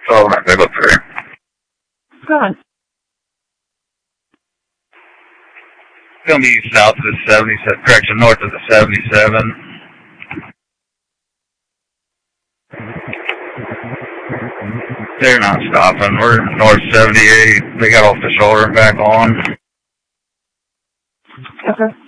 Sullivan at Big 3. Go on. It's going to be south of the 77, correction, north of the 77. They're not stopping. We're north 78. They got off the shoulder and back on. Okay.